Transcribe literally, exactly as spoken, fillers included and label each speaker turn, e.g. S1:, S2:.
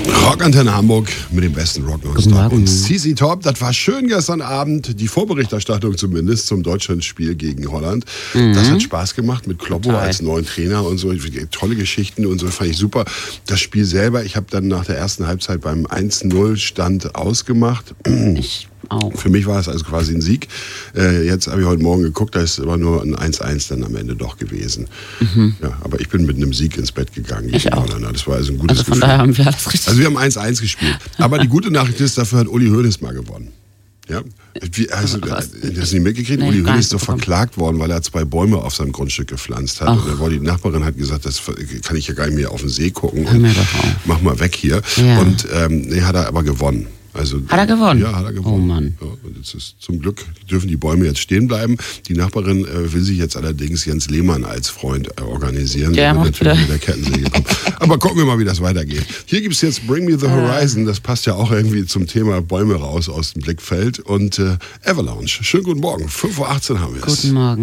S1: Rockantenne Hamburg mit dem besten Rock nonstop und C C Top. Das war schön gestern Abend, die Vorberichterstattung zumindest zum Deutschlandspiel gegen Holland. Mhm. Das hat Spaß gemacht mit Kloppo Total. als neuen Trainer und so. Tolle Geschichten und so, fand ich super. Das Spiel selber, ich habe dann nach der ersten Halbzeit beim eins null Stand ausgemacht.
S2: Ich auch.
S1: Für mich war es also quasi ein Sieg. Äh, jetzt habe ich heute Morgen geguckt, da ist aber nur ein eins eins dann am Ende doch gewesen. Mhm. Ja, aber ich bin mit einem Sieg ins Bett gegangen.
S2: Ich auch.
S1: Das war also ein gutes
S2: Also von
S1: Gefühl.
S2: daher haben wir alles richtig.
S1: Also wir haben eins eins gespielt. Aber die gute Nachricht ist, dafür hat Uli Hoeneß mal gewonnen. Ja? Wie, also, hast du das nicht mitgekriegt?
S2: Nee,
S1: Uli Hoeneß ist doch
S2: bekommen.
S1: verklagt worden, weil er zwei Bäume auf seinem Grundstück gepflanzt hat.
S2: Ach.
S1: Und da war die Nachbarin hat gesagt, das kann ich ja gar nicht mehr auf den See gucken.
S2: Hör mir doch auf.
S1: Mach mal weg hier.
S2: Ja.
S1: Und ähm, nee, hat er aber gewonnen. Also,
S2: Hat er gewonnen?
S1: Ja, hat er gewonnen.
S2: Oh Mann.
S1: Ja, und jetzt ist, zum Glück dürfen die Bäume jetzt stehen bleiben. Die Nachbarin äh, will sich jetzt allerdings Jens Lehmann als Freund äh, organisieren.
S2: Der
S1: wird
S2: macht
S1: natürlich
S2: wieder-
S1: mit der Kettensäge kommen. Aber gucken wir mal, wie das weitergeht. Hier gibt es jetzt Bring Me the Horizon. Das passt ja auch irgendwie zum Thema Bäume raus aus dem Blickfeld. Und äh, Avalanche. Schönen guten Morgen. fünf Uhr achtzehn haben wir es.
S2: Guten Morgen.